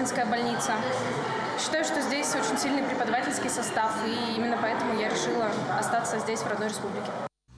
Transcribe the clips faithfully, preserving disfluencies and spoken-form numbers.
медицинская больница. Считаю, что здесь очень сильный преподавательский состав, и именно поэтому я решила остаться здесь, в родной республике.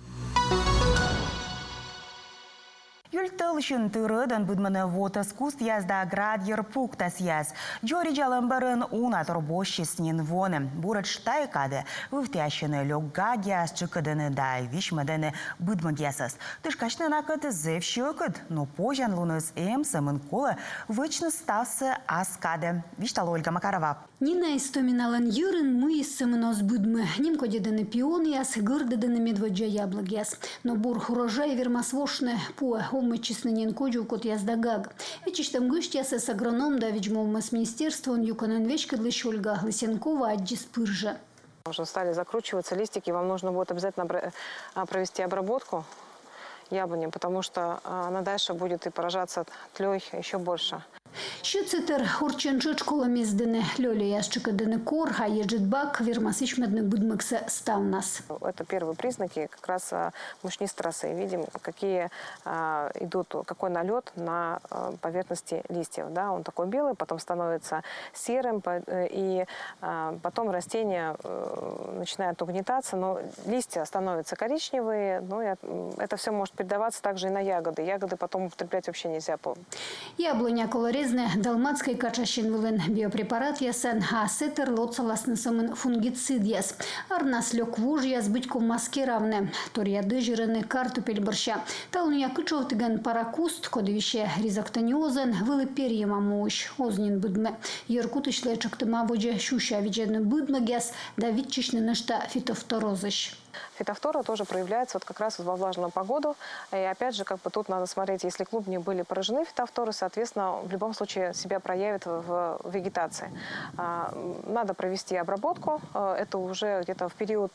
Юльтылшын түрыдын будманы вот искусств язда градьер пуктас яз. Джори жаламбарын уна турбощеснен воны. Бурат штайкады вывтящены лёггагяс чыкадыны да вишмадыны будмагясас. Тышкачны накыт зевщёкыд, но пожан луныз эм самын колы вычны ставсы аскады. Виштала Ольга Макарова. Нина истоминалан юрын мы из самынос будмы. Немко деданы пион яс, гырдаданы медводжа яблок яс. Но бур урожай вермасвошны по умычесненен коджу кот яздагаг. Вечиштам гышт яс с агроном да ведьмовым с министерством юканан вечка для Ольга Лысенкова аджис пыржа. Уже стали закручиваться листики, вам нужно будет обязательно провести обработку яблони, потому что она дальше будет и поражаться тлей еще больше. Щуцитер урченчуч коломездыны лёли ящикадыны кор, а ежитбак вермасичмедны будмыксы став нас. Это первые признаки как раз мучнистой росы. Видим, какие а, идут, какой налет на а, поверхности листьев. Да? Он такой белый, потом становится серым, и а, потом растение а, начинает угнетаться, но листья становятся коричневые. Ну, и это все может передаваться также и на ягоды. Ягоды потом употреблять вообще нельзя. Яблоня колорезная далматской качащин вылен биопрепарат ясан, а сетер лоцаласны самын фунгицид яс. Арнас лёк вуж яс бытьком маскированы. Торьяды жираны картопель борща. Талуня кычовтыган паракуст, кодовище ризоктониозен, вылы перьема мощь. Ознин будме. Яркутыш лечактыма воджа щуща виджены будмы яс, да витчишны нышта фитофторозыш. Фитофтора тоже проявляется вот как раз вот во влажную погоду. И опять же, как бы тут надо смотреть, если клубни были поражены фитофторой, соответственно, в любом случае себя проявит в вегетации. Надо провести обработку. Это уже где-то в период,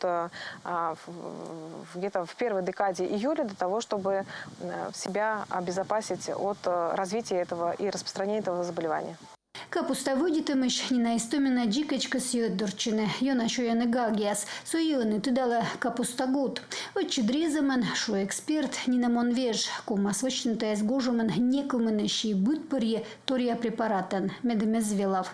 где-то в первой декаде июля, для того, чтобы себя обезопасить от развития этого и распространения этого заболевания. Капуста водитимеш Нина Истомина джикачка сьёддорчине. Йона шояны гагиас. Союны тудала капуста гуд. Отчи дрезамен, шо эксперт Нина Монвеж. Кума свочнутая с гожумен некуменещи будпорье тория препаратен. Медемезвелав.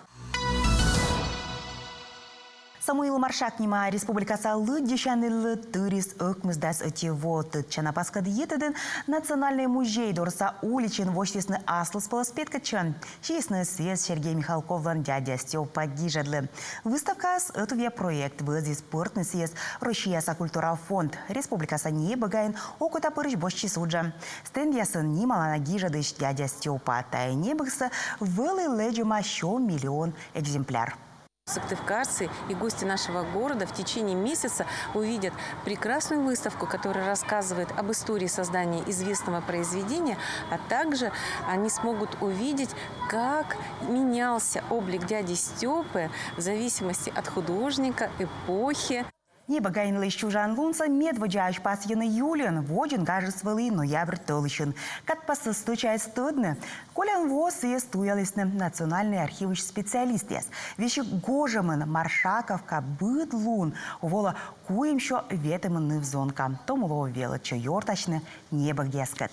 Самуил Маршакнима республикаса лыддешанылы турис ыкмыздас өтевоты. Чанапаскады етеден национальный музей дорса уличин воштесны аслыс полоспеткачан. Честный съезд Сергей Михалковлан дядя Степа Гижадлы. Выставка с этуве проект вызи спортный съезд Россияса культура фонд. Республикаса не багаин окута пырыч бошчи суджа. Стенд ясын нималана Гижадыш дядя Степа. Тай не быкса вылы леджума шо миллион экземпляр. Сыктывкарцы и гости нашего города в течение месяца увидят прекрасную выставку, которая рассказывает об истории создания известного произведения, а также они смогут увидеть, как менялся облик дяди Степы в зависимости от художника, эпохи. Небо гайнлы чужан лунца медводжач пасьяны юлин, воджин гажес вылы ноябрь толщин. Как пасы стучай стыдны, колян воз и стуялисны национальный архивыч специалист яс. Вещи гожемын маршаковка быт лун, увола куемшо ветемын невзонка. Томуло вела чайортачны небо гескат.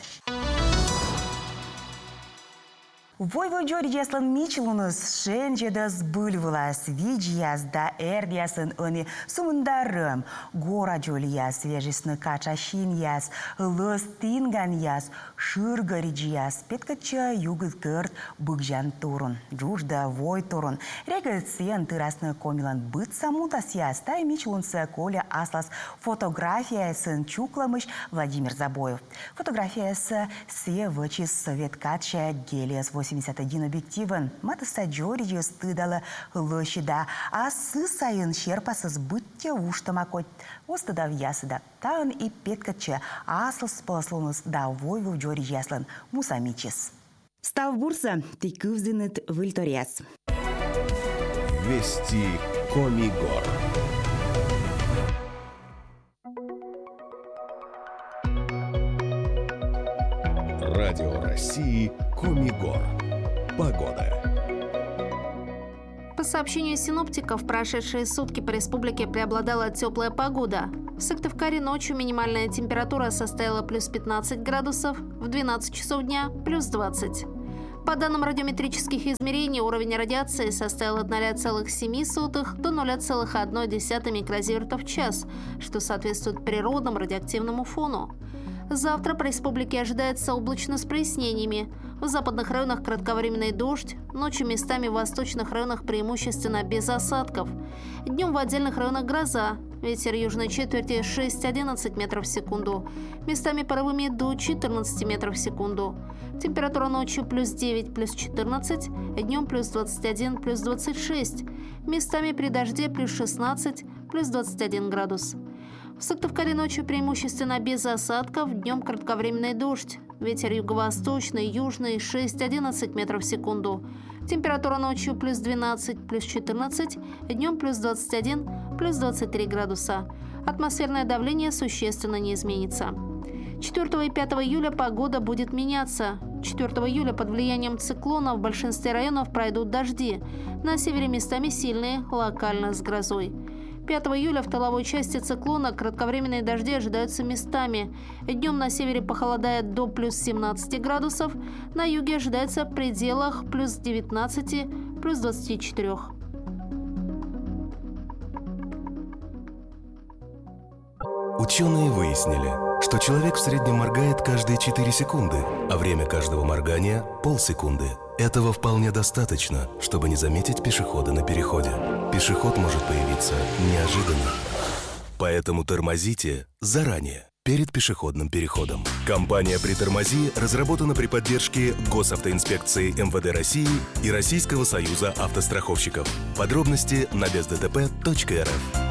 Войводжор яслан мичелунус шенжеда сбыльвылас, виджияс да эрдиясын ыны сумындарым. Гора джолияс, свежесны качашин яс, лыс тинган яс, шыргариджияс, петкача югыт кырт быгжан турун. Джужда вой турун. Регат сен тырасны комилан быт самутас яс, тай мичелунса коля аслас фотография сын чукламыш Владимир Забоев. Фотография с се вычис совет кача гелиас восемьдесят один объективен. Матаса Джориджи стыдала лощида, а сы сайын шерпасы сбытте уштамакот. Остыда в ясыда. Таын и петкача аслас полослонус да войву Джориджи яслан мусамичис. Став бурса тыкывзынет выльторяс. Вести Комигор. Радио России Комигор. Погода. По сообщению синоптиков, в прошедшие сутки по республике преобладала теплая погода. В Сыктывкаре ночью минимальная температура составила плюс пятнадцать градусов, в двенадцать часов дня плюс двадцать. По данным радиометрических измерений, уровень радиации составил от ноля целых семи сотых до ноля целых одной десятой микрозиверта в час, что соответствует природному радиоактивному фону. Завтра по республике ожидается облачно с прояснениями. В западных районах кратковременный дождь, ночью местами в восточных районах преимущественно без осадков. Днем в отдельных районах гроза. Ветер южной четверти шесть-одиннадцать метров в секунду. Местами порывами до четырнадцати метров в секунду. Температура ночью плюс девять, плюс четырнадцать, днем плюс двадцать один, плюс двадцать шесть. Местами при дожде плюс шестнадцать, плюс двадцать один градус. В Сыктывкаре ночью преимущественно без осадков, днем кратковременный дождь. Ветер юго-восточный, южный шесть-одиннадцать метров в секунду. Температура ночью плюс двенадцать, плюс четырнадцать, днем плюс двадцать один, плюс двадцать три градуса. Атмосферное давление существенно не изменится. четвёртого и пятого июля погода будет меняться. четвёртого июля под влиянием циклона в большинстве районов пройдут дожди. На севере местами сильные, локально с грозой. пятого июля в тыловой части циклона кратковременные дожди ожидаются местами. Днем на севере похолодает до плюс семнадцати градусов, на юге ожидается в пределах плюс девятнадцати, плюс двадцати четырёх. Ученые выяснили, что человек в среднем моргает каждые четыре секунды, а время каждого моргания – полсекунды. Этого вполне достаточно, чтобы не заметить пешехода на переходе. Пешеход может появиться неожиданно. Поэтому тормозите заранее, перед пешеходным переходом. Компания «Притормози» разработана при поддержке Госавтоинспекции эм вэ дэ России и Российского союза автостраховщиков. Подробности на без дэ тэ пэ точка эр эф.